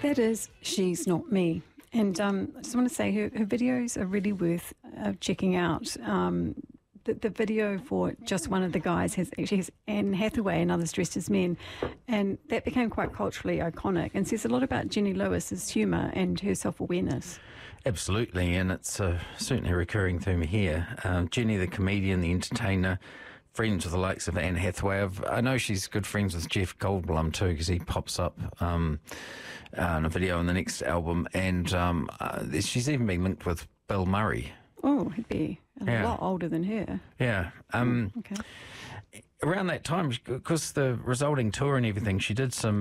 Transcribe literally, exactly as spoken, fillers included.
That is She's Not Me. And um, I just want to say her, her videos are really worth uh, checking out. Um, the, the video for Just One of the Guys has actually has Anne Hathaway and others dressed as men, and that became quite culturally iconic and says a lot about Jenny Lewis's humour and her self-awareness. Absolutely, and it's uh, certainly a recurring theme here. Um, Jenny, the comedian, the entertainer, friends with the likes of Anne Hathaway. I've, I know she's good friends with Jeff Goldblum too, because he pops up um, uh, in a video on the next album, and um, uh, she's even been linked with Bill Murray. Oh, he'd be a Yeah. lot older than her. Yeah. Um, Okay. Around that time, because the resulting tour and everything, she did some